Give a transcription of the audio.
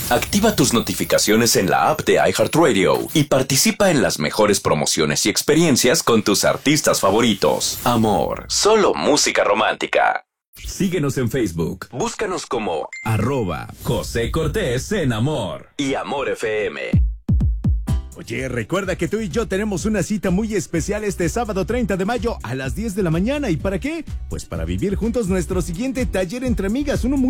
Activa tus notificaciones en la app de iHeartRadio y participa en las mejores promociones y experiencias con tus artistas favoritos. Amor, solo música romántica. Síguenos en Facebook. Búscanos como @José Cortés en Amor y Amor FM. Oye, recuerda que tú y yo tenemos una cita muy especial este sábado 30 de mayo a las 10 de la mañana. ¿Y para qué? Pues para vivir juntos nuestro siguiente taller entre amigas, uno muy